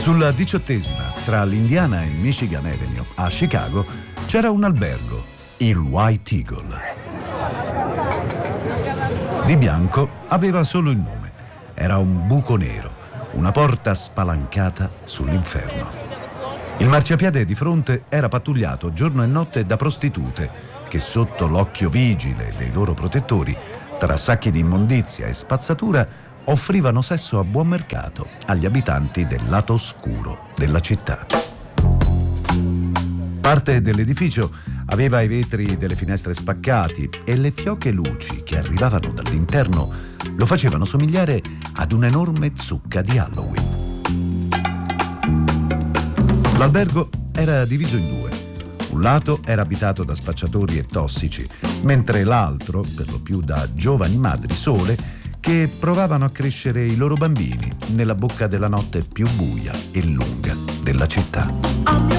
Sulla 18ª, tra l'Indiana e il Michigan Avenue, a Chicago, c'era un albergo, il White Eagle. Di bianco aveva solo il nome. Era un buco nero, una porta spalancata sull'inferno. Il marciapiede di fronte era pattugliato giorno e notte da prostitute che, sotto l'occhio vigile dei loro protettori, tra sacchi di immondizia e spazzatura, offrivano sesso a buon mercato agli abitanti del lato oscuro della città. Parte dell'edificio aveva i vetri delle finestre spaccati e le fioche luci che arrivavano dall'interno lo facevano somigliare ad un'enorme zucca di Halloween. L'albergo era diviso in due. Un lato era abitato da spacciatori e tossici, mentre l'altro, per lo più da giovani madri sole, che provavano a crescere i loro bambini nella bocca della notte più buia e lunga della città.